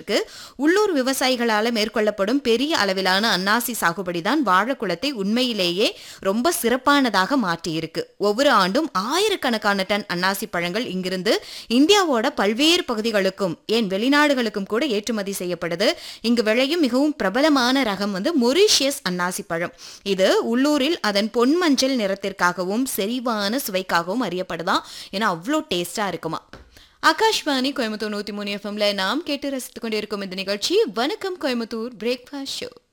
இருக்கு. உள்ளூர் விவசாயிகளால மேற்கொள்ளப்படும் பெரிய அளவிலான அன்னாசி சாகுபடி தான் வாழைக்குளத்தை உண்மையிலேயே ரொம்ப சிறப்பானதாக மாற்றியிருக்கு. ஒவ்வொரு ஆண்டும் ஆயிரக்கணக்கான டன் அன்னாசி பழங்கள் இங்கிருந்து இந்தியாவோட பல்வேறு பகுதிகளுக்கும் ஏன் வெளிநாடுகளுக்கும் கூட ஏற்றுமதி செய்யப்படுது. இங்கு விளையும் மிகவும் பிரபலமான ரகம் மொரீஷியஸ் அன்னாசி பழம். இது உள்ளூரில் அதன் பொன்மஞ்சள் நிறத்திற்காகவும் செறிவான சுவைக்காகவும் அறியப்படுதான். ஏன்னா அவ்வளோ டேஸ்டா இருக்குமா. ஆகாஷ்வாணி கோயம்புத்தூர் 103 FM நாம் கேட்டு ரசித்துக் கொண்டிருக்கும் இந்த நிகழ்ச்சி வணக்கம் கோயம்புத்தூர் பிரேக்ஃபாஸ்ட் ஷோ.